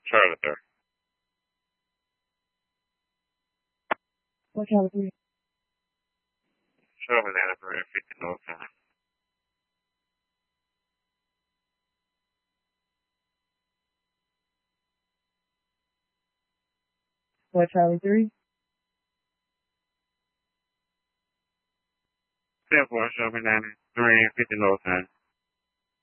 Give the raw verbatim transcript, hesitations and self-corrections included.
Charlie three. What Charlie three? Charlie nine three fifty North Time. What Charlie three? Ten four Charlie nine three fifty North Time.